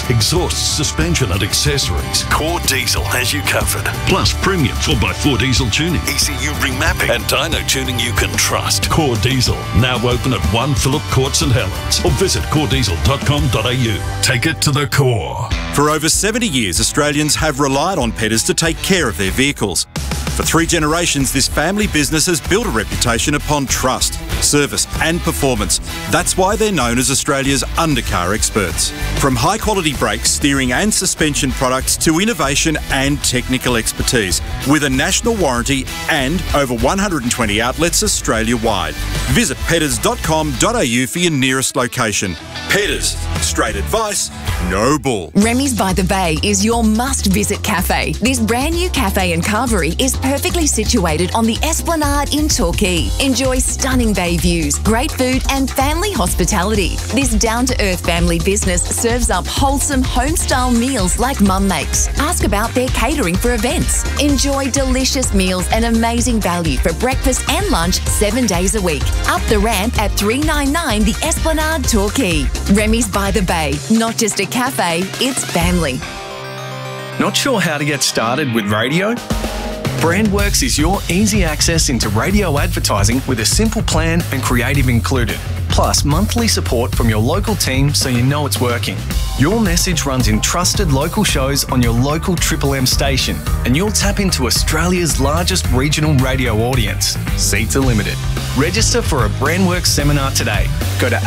exhaust, suspension and accessories, Core Diesel has you covered. Plus premium 4x4 diesel tuning, ECU remapping and dyno tuning you can trust. Core Diesel, now open at 1 Phillip Court St Helens or visit corediesel.com.au. Take it to the core. For over 70 years, Australians have relied on Petters to take care of their vehicles. For 3 generations, this family business has built a reputation upon trust, service and performance. That's why they're known as Australia's undercar experts. From high-quality brakes, steering and suspension products to innovation and technical expertise, with a national warranty and over 120 outlets Australia-wide. Visit petters.com.au for your nearest location. Petters, straight advice, no bull. Remy's by the Bay is your must-visit cafe. This brand new cafe and carvery is perfectly situated on the Esplanade in Torquay. Enjoy stunning bay views, great food and family hospitality. This down-to-earth family business serves up wholesome home-style meals like Mum makes. Ask about their catering for events. Enjoy delicious meals and amazing value for breakfast and lunch 7 days a week. Up the ramp at 399 the Esplanade, Torquay. Remy's by the Bay, not just a cafe, it's family. Not sure how to get started with radio? Brandworks is your easy access into radio advertising with a simple plan and creative included. Plus monthly support from your local team so you know it's working. Your message runs in trusted local shows on your local Triple M station and you'll tap into Australia's largest regional radio audience. Seats are limited. Register for a Brandworks seminar today. Go to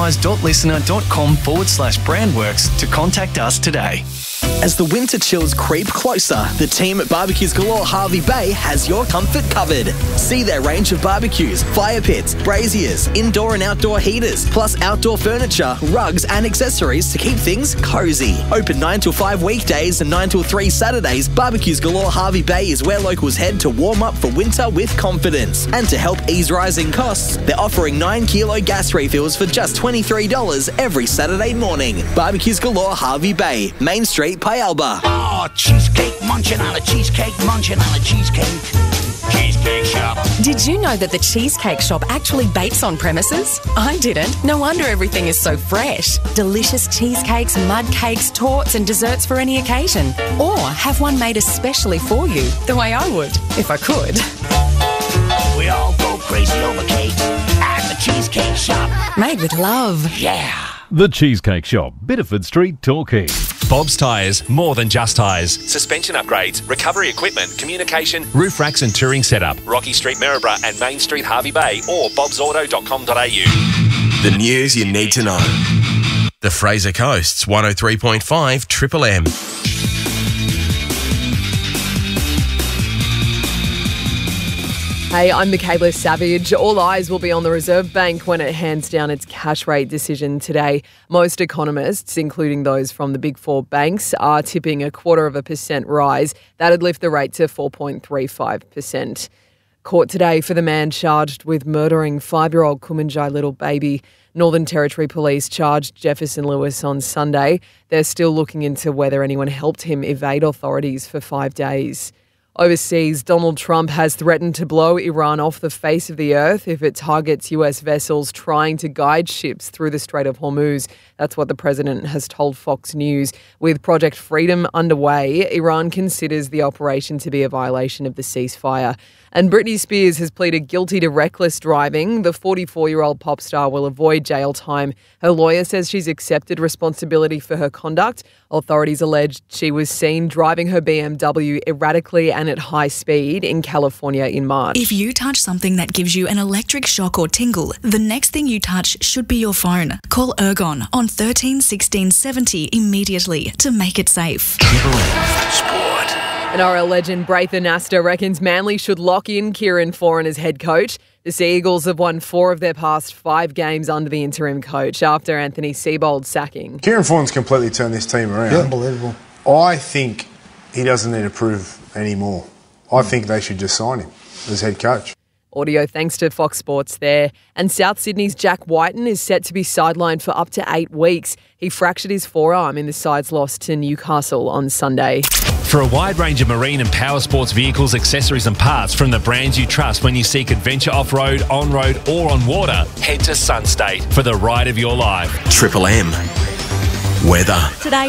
advertise.listener.com/Brandworks to contact us today. As the winter chills creep closer, the team at Barbecues Galore Harvey Bay has your comfort covered. See their range of barbecues, fire pits, braziers, indoor and outdoor heaters, plus outdoor furniture, rugs and accessories to keep things cozy. Open 9 till 5 weekdays and 9 till 3 Saturdays, Barbecues Galore Harvey Bay is where locals head to warm up for winter with confidence. And to help ease rising costs, they're offering 9-kilo gas refills for just $23 every Saturday morning. Barbecues Galore Harvey Bay, Main Street, Payalba. Oh, cheesecake, munching on a cheesecake, munching on a cheesecake. Cheesecake Shop. Did you know that the Cheesecake Shop actually bakes on premises? I didn't. No wonder everything is so fresh. Delicious cheesecakes, mud cakes, torts and desserts for any occasion. Or have one made especially for you, the way I would, if I could. We all go crazy over cake at the Cheesecake Shop. Made with love. Yeah. The Cheesecake Shop, Bitterford Street, Torquay. Bob's Tyres, more than just tyres. Suspension upgrades, recovery equipment, communication, roof racks and touring setup. Rocky Street, Maryborough and Main Street, Harvey Bay or bobsauto.com.au. The news you need to know. The Fraser Coast's 103.5 Triple M. Hey, I'm Michaela Savage. All eyes will be on the Reserve Bank when it hands down its cash rate decision today. Most economists, including those from the big four banks, are tipping a 0.25% rise. That'd lift the rate to 4.35%. Court today for the man charged with murdering 5-year-old Kumanjai little baby. Northern Territory Police charged Jefferson Lewis on Sunday. They're still looking into whether anyone helped him evade authorities for 5 days. Overseas, Donald Trump has threatened to blow Iran off the face of the earth if it targets US vessels trying to guide ships through the Strait of Hormuz. That's what the president has told Fox News. With Project Freedom underway, Iran considers the operation to be a violation of the ceasefire. And Britney Spears has pleaded guilty to reckless driving. The 44-year-old pop star will avoid jail time. Her lawyer says she's accepted responsibility for her conduct. Authorities alleged she was seen driving her BMW erratically and at high speed in California in March. If you touch something that gives you an electric shock or tingle, the next thing you touch should be your phone. Call Ergon on 13 16 70 immediately to make it safe. Sport. NRL legend Braith Anasta reckons Manly should lock in Kieran Foran as head coach. The Sea Eagles have won 4 of their past 5 games under the interim coach after Anthony Seibold's sacking. Kieran Foran's completely turned this team around. Yeah. Unbelievable. I think he doesn't need to prove anymore. I think they should just sign him as head coach. Audio thanks to Fox Sports there. And South Sydney's Jack Whiten is set to be sidelined for up to 8 weeks. He fractured his forearm in the side's loss to Newcastle on Sunday. For a wide range of marine and power sports vehicles, accessories and parts from the brands you trust when you seek adventure off-road, on-road or on water, head to Sunstate for the ride of your life. Triple M. Weather. Today